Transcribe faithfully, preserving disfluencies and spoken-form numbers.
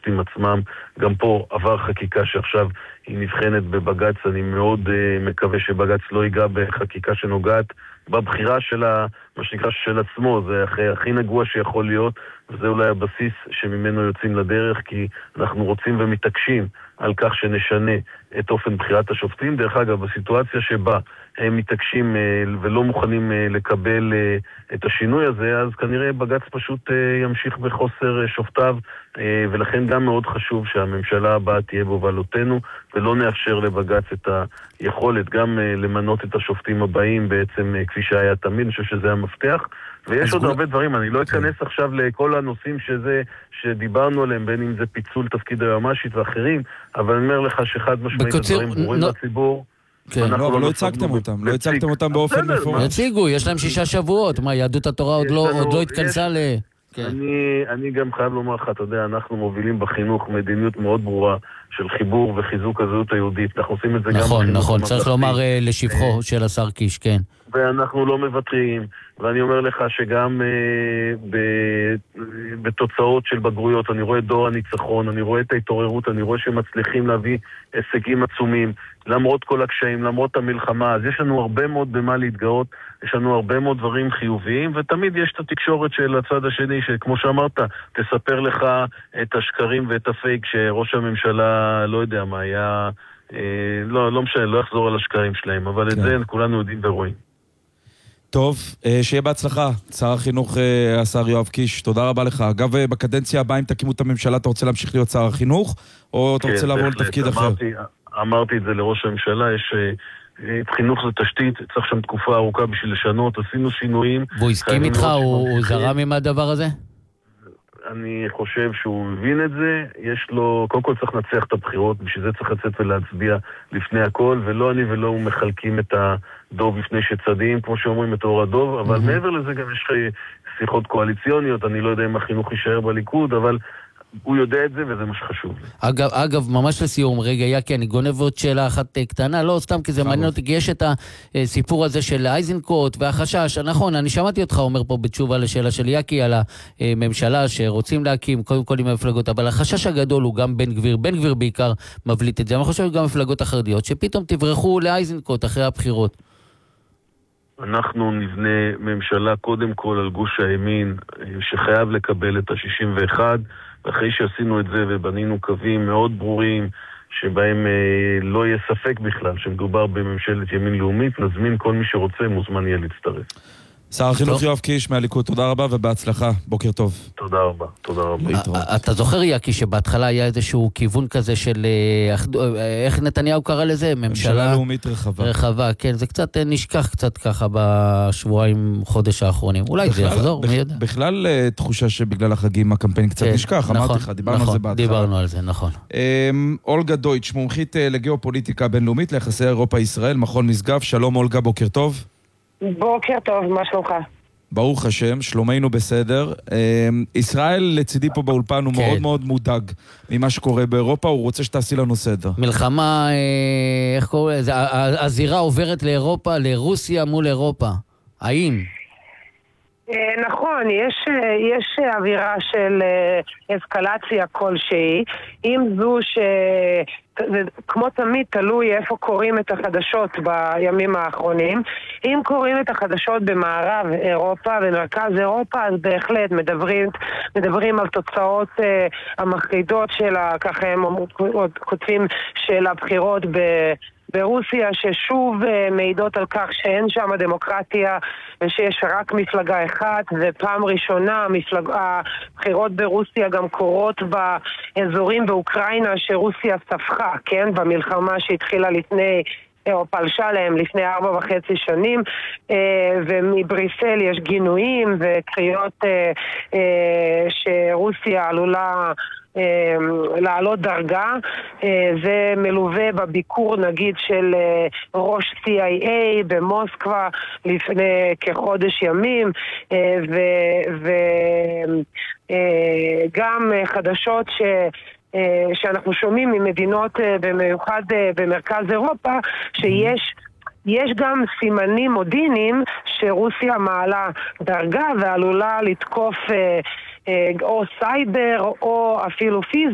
השופטים עצמם. גם פה עבר חקיקה שעכשיו היא נבחנת בבג"ץ. אני מאוד uh, מקווה שבג"ץ לא ייגע בחקיקה שנוגעת בבחירה של ה, מה שנקרא של עצמו. זה הכי, הכי נגוע שיכול להיות, וזה אולי הבסיס שממנו יוצאים לדרך, כי אנחנו רוצים ומתעקשים על כך שנשנה את אופן בחירת השופטים. דרך אגב, בסיטואציה שבה הם מתעקשים ולא מוכנים לקבל את השינוי הזה, אז כנראה בג"ץ פשוט ימשיך בחוסר שופטיו, ולכן גם מאוד חשוב שהממשלה הבאה תהיה בהובלתנו, ולא נאפשר לבג"ץ את היכולת גם למנות את השופטים הבאים בעצם כפי שהיה תמיד. אני חושב שזה המפתח. ויש עוד הרבה דברים, אני לא אכנס עכשיו לכל הנושאים שזה, שדיברנו עליהם, בין אם זה פיצול תפקיד היועמ"שית ואחרים, אבל אני אומר לך שאחד משמעית הדברים ברורים לציבור. לא, אבל לא הצגתם אותם, לא הצגתם אותם באופן מפורש. הציגו, יש להם שישה שבועות, מה, יהדות התורה עוד לא התכנסה ל... אני גם חייב לומר לך, אתה יודע, אנחנו מובילים בחינוך מדיניות מאוד ברורה של חיבור וחיזוק הזהות היהודית. אנחנו עושים את זה גם... נכון, נכון, צריך לומר לשבחו של השר קיש, כן. ואנחנו לא מוותרים, ואני אומר לך שגם בתוצאות של בגרויות, אני רואה דור הניצחון, אני רואה את ההתעוררות, אני רואה שמצליחים להביא הישגים עצומים, למרות כל הקשיים, למרות המלחמה. אז יש לנו הרבה מאוד במה להתגאות, יש לנו הרבה מאוד דברים חיוביים, ותמיד יש את התקשורת של הצד השני, שכמו שאמרת, תספר לך את השקרים ואת הפייק שראש הממשלה, לא יודע מה, היה... לא, לא משנה, לא יחזור על השקרים שלהם, אבל את זה כולנו יודעים ורואים. טוב, שיהיה בהצלחה, שר החינוך, השר יואב קיש, תודה רבה לך. אגב, בקדנציה הבאה, אם תקימו את הממשלה, אתה רוצה להמשיך להיות שר החינוך, או אתה רוצה לעבור לתפקיד אחר? אמרתי את זה לראש הממשלה, יש... חינוך זה תשתית, צריך שם תקופה ארוכה בשביל לשנות, עשינו שינויים. והוא הסכים איתך, הוא זרם עם הדבר הזה? אני חושב שהוא מבין את זה, יש לו, קודם כל צריך לנצח את הבחירות, בשביל זה צריך לצאת ולהצביע לפני הכל, ולא אני ולא הוא מחלקים את הדוב לפני שצדים, כמו שאומרים, את אור הדוב, אבל מעבר לזה גם יש שיחות קואליציוניות, אני לא יודע אם החינוך יישאר בליכוד, אבל הוא יודע את זה וזה מה שחשוב. אגב, אגב, ממש לסיום, רגע, יקי, אני גונב עוד שאלה אחת קטנה, לא סתם כי זה מעניין אותי, כי יש את הסיפור הזה של אייזנקוט והחשש, נכון, אני שמעתי אותך אומר פה בתשובה לשאלה של יקי על הממשלה שרוצים להקים, קודם כל עם המפלגות, אבל החשש הגדול הוא גם בן גביר, בן גביר בעיקר מבליט את זה, אני חושב גם מפלגות החרדיות, שפתאום תברחו לאייזנקוט אחרי הבחירות. אנחנו נבנה ממשלה קודם כל על גוש הימין, שחייב לקבל את ה-שישים ואחת, ואחרי שעשינו את זה ובנינו קווים מאוד ברורים, שבהם אה, לא יהיה ספק בכלל שמדובר בממשלת ימין לאומית, נזמין כל מי שרוצה, מוזמן יהיה להצטרף. שר החינוך יואב קיש מהליכוד, תודה רבה ובהצלחה, בוקר טוב. תודה רבה, תודה רבה. אתה זוכר יקי שבהתחלה היה איזשהו כיוון כזה של, איך נתניהו קרא לזה? ממשלה לאומית רחבה. רחבה, כן, זה קצת נשכח קצת ככה בשבועיים, חודש האחרונים. אולי זה יחזור, מי יודע? בכלל תחושה שבגלל החגים הקמפיין קצת נשכח, אמרתי לך, דיברנו על זה בהתחלה. דיברנו על זה, נכון. אולגה דויטש, מומחית לגיאופוליטיקה בינלאומית, ליחסי אירופה-ישראל, מכון משגב, שלום אולגה, בוקר טוב. בוקר טוב, מה שלומך? ברוך השם, שלומנו בסדר. ישראל לצידי פה באולפן הוא מאוד מאוד מודאג ממה שקורה באירופה, הוא רוצה שתעשי לנו סדר. מלחמה, איך קורא לזה? הזירה עוברת לאירופה, לרוסיה מול אירופה. האם? נכון, יש, יש אווירה של אסקלציה כלשהי, עם זו ש... כמו תמיד תלוי איפה קוראים את החדשות בימים האחרונים. אם קוראים את החדשות במערב אירופה ומרכז אירופה, אז בהחלט מדברים, מדברים על תוצאות אה, המחרידות של, ככה הם כותבים, של הבחירות ב... ברוסיה, ששוב מעידות על כך שאין שם דמוקרטיה ושיש רק מפלגה אחת, ופעם ראשונה מפלג... הבחירות ברוסיה גם קורות באזורים באוקראינה שרוסיה ספחה, כן? במלחמה שהתחילה לפני, או פלשה להם לפני ארבע וחצי שנים, ומבריסל יש גינויים וקריאות שרוסיה עלולה לעלות דרגה. זה מלווה בביקור נגיד של ראש סי איי איי במוסקבה לפני כחודש ימים, וגם חדשות ש שאנחנו שומעים ממדינות במיוחד במרכז אירופה, שיש יש גם סימנים מודיעיניים שרוסיה מעלה דרגה ועלולה לתקוף או סייבר או אפילו פיזי